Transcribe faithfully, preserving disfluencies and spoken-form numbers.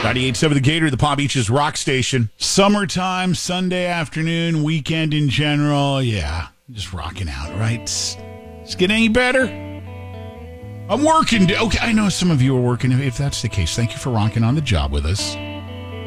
ninety-eight point seven The Gator, the Palm Beaches rock station. Summertime, Sunday afternoon, weekend in general. Yeah, just rocking out, right? Does it get any better? I'm working. Okay, I know some of you are working. If that's the case, thank you for rocking on the job with us.